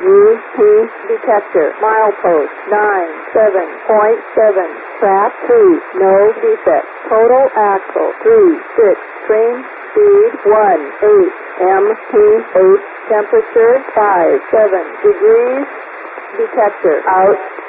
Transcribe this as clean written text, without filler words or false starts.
UP detector. Milepost 97.7. Track 2. No defect. Total axle 3.6. Train speed 1.8. MPH. Temperature 5.7 degrees. Detector out.